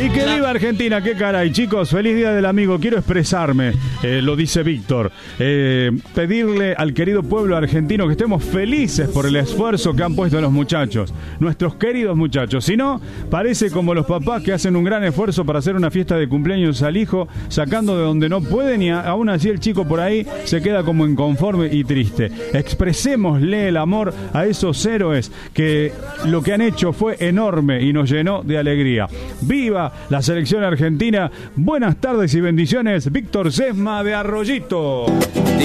Y que viva Argentina, qué caray, chicos, feliz día del amigo. Quiero expresarme, lo dice Víctor, pedirle al querido pueblo argentino que estemos felices por el esfuerzo que han puesto los muchachos, nuestros queridos muchachos. Si no, parece como los papás que hacen un gran esfuerzo para hacer una fiesta de cumpleaños al hijo, sacando de donde no pueden, y aún así el chico por ahí se queda como inconforme y triste. Expresémosle el amor a esos héroes que lo que han hecho fue enorme y nos llenó de alegría. ¡Viva la selección argentina! Buenas tardes y bendiciones, Víctor Sesma de Arroyito.